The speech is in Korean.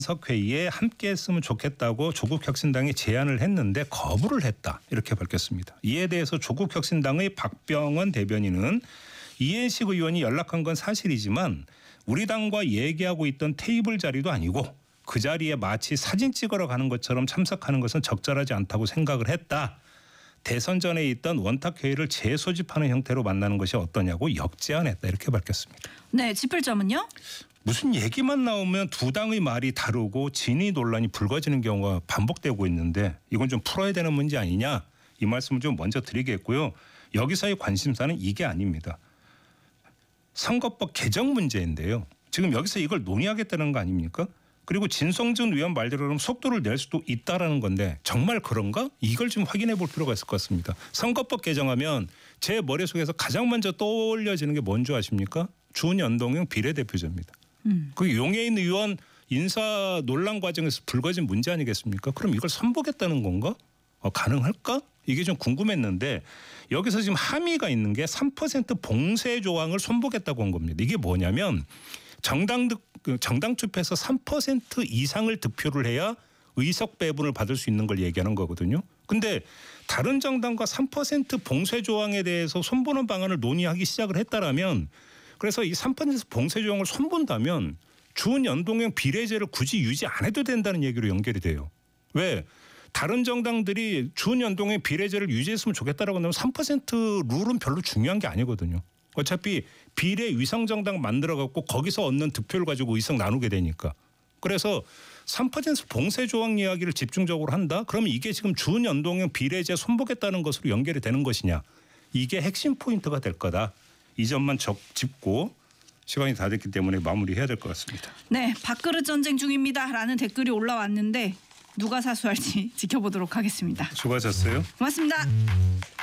석회의에 함께했으면 좋겠다고 조국혁신당이 제안을 했는데 거부를 했다 이렇게 밝혔습니다. 이에 대해서 조국혁신당의 박병원 대변인은 이해식 의원이 연락한 건 사실이지만 우리 당과 얘기하고 있던 테이블 자리도 아니고 그 자리에 마치 사진 찍으러 가는 것처럼 참석하는 것은 적절하지 않다고 생각을 했다. 대선 전에 있던 원탁회의를 재소집하는 형태로 만나는 것이 어떠냐고 역제안했다 이렇게 밝혔습니다. 네, 짚을점은요? 무슨 얘기만 나오면 두 당의 말이 다르고 진위 논란이 불거지는 경우가 반복되고 있는데 이건 좀 풀어야 되는 문제 아니냐 이 말씀을 좀 먼저 드리겠고요. 여기서의 관심사는 이게 아닙니다. 선거법 개정 문제인데요. 지금 여기서 이걸 논의하겠다는 거 아닙니까? 그리고 진성준 의원 말대로 속도를 낼 수도 있다라는 건데 정말 그런가? 이걸 좀 확인해 볼 필요가 있을 것 같습니다. 선거법 개정하면 제 머릿속에서 가장 먼저 떠올려지는 게 뭔지 아십니까? 준연동형 비례대표제입니다. 그 용해인 의원 인사 논란 과정에서 불거진 문제 아니겠습니까? 그럼 이걸 선보겠다는 건가? 가능할까? 이게 좀 궁금했는데 여기서 지금 함의가 있는 게 3% 봉쇄 조항을 선보겠다고 한 겁니다. 이게 뭐냐면 정당 투표에서 3% 이상을 득표를 해야 의석 배분을 받을 수 있는 걸 얘기하는 거거든요. 근데 다른 정당과 3% 봉쇄 조항에 대해서 손보는 방안을 논의하기 시작을 했다라면 그래서 이 3% 봉쇄 조항을 손본다면 준연동형 비례제를 굳이 유지 안 해도 된다는 얘기로 연결이 돼요. 왜? 다른 정당들이 준연동형 비례제를 유지했으면 좋겠다라고 하면 3% 룰은 별로 중요한 게 아니거든요. 어차피 비례 위성정당 만들어갖고 거기서 얻는 득표를 가지고 의석 나누게 되니까. 그래서 3% 봉쇄 조항 이야기를 집중적으로 한다? 그러면 이게 지금 준연동형 비례제 손보겠다는 것으로 연결이 되는 것이냐. 이게 핵심 포인트가 될 거다. 이 점만 짚고 시간이 다 됐기 때문에 마무리해야 될 것 같습니다. 네, 밥그릇 전쟁 중입니다. 라는 댓글이 올라왔는데 누가 사수할지 지켜보도록 하겠습니다. 수고하셨어요. 고맙습니다.